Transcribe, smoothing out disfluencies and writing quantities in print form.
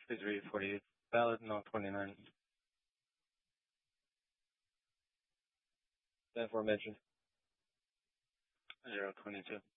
Please read 48. Valid, no 29. The aforementioned 022.